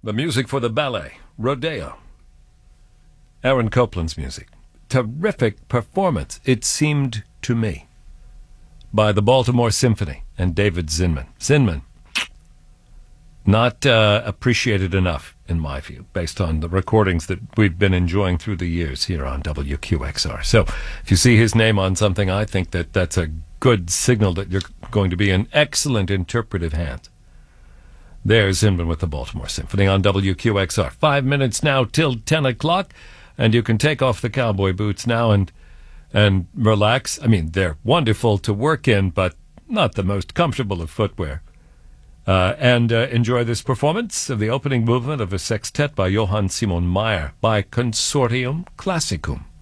The music for the ballet, Rodeo. Aaron Copland's music. Terrific performance, it seemed to me, by the Baltimore Symphony and David Zinman. Zinman, not appreciated enough, in my view, based on the recordings that we've been enjoying through the years here on WQXR. So if you see his name on something, I think that that's a good signal that you're going to be in excellent interpretive hands. There's Zinman with the Baltimore Symphony on WQXR. 5 minutes now till 10 o'clock, and you can take off the cowboy boots now and relax. I mean, they're wonderful to work in, but not the most comfortable of footwear. And enjoy this performance of the opening movement of a sextet by Johann Simon Mayr by Consortium Classicum.